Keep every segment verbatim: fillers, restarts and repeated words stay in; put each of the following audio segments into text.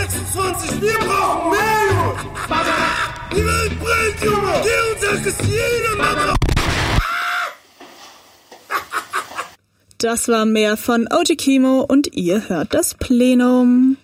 sechsundzwanzig, wir brauchen mehr, Junge! Die Welt brennt, Junge! Geh und sag es jedem Mann! Das war mehr von O G Kimo und ihr hört das Plenum.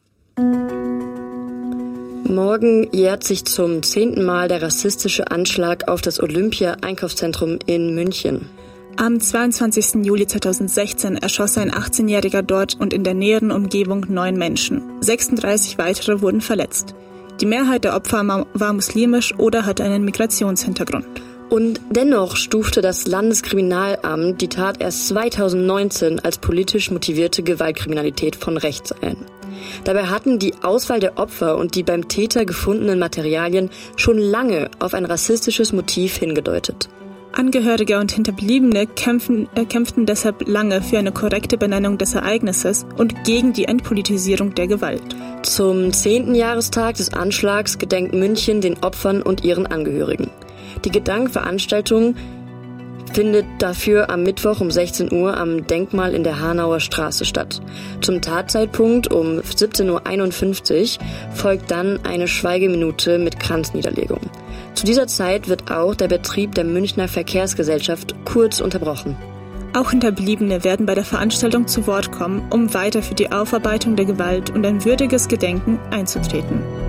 Morgen jährt sich zum zehnten Mal der rassistische Anschlag auf das Olympia-Einkaufszentrum in München. Am zweiundzwanzigsten Juli zweitausendsechzehn erschoss ein achtzehnjähriger dort und in der näheren Umgebung neun Menschen. sechsunddreißig weitere wurden verletzt. Die Mehrheit der Opfer war muslimisch oder hatte einen Migrationshintergrund. Und dennoch stufte das Landeskriminalamt die Tat erst zweitausendneunzehn als politisch motivierte Gewaltkriminalität von rechts ein. Dabei hatten die Auswahl der Opfer und die beim Täter gefundenen Materialien schon lange auf ein rassistisches Motiv hingedeutet. Angehörige und Hinterbliebene kämpfen, äh, kämpften deshalb lange für eine korrekte Benennung des Ereignisses und gegen die Entpolitisierung der Gewalt. Zum zehnten Jahrestag des Anschlags gedenkt München den Opfern und ihren Angehörigen. Die Gedenkveranstaltung findet dafür am Mittwoch um sechzehn Uhr am Denkmal in der Hanauer Straße statt. Zum Tatzeitpunkt um siebzehn Uhr einundfünfzig folgt dann eine Schweigeminute mit Kranzniederlegung. Zu dieser Zeit wird auch der Betrieb der Münchner Verkehrsgesellschaft kurz unterbrochen. Auch Hinterbliebene werden bei der Veranstaltung zu Wort kommen, um weiter für die Aufarbeitung der Gewalt und ein würdiges Gedenken einzutreten.